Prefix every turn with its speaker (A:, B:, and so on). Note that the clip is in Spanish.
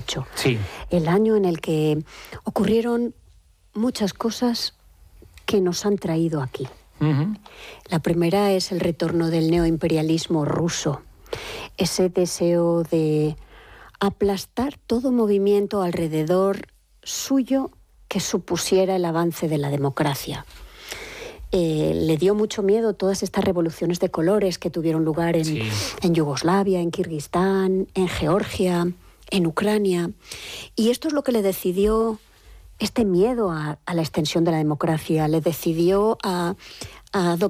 A: 2008.
B: Sí.
A: El año en el que ocurrieron muchas cosas que nos han traído aquí.
B: Uh-huh.
A: La primera es el retorno del neoimperialismo ruso, ese deseo de aplastar todo movimiento alrededor suyo que supusiera el avance de la democracia. Le dio mucho miedo todas estas revoluciones de colores que tuvieron lugar en Yugoslavia, en Kirguistán, en Georgia, en Ucrania. Y esto es lo que le decidió, este miedo a la extensión de la democracia, le decidió a adoptar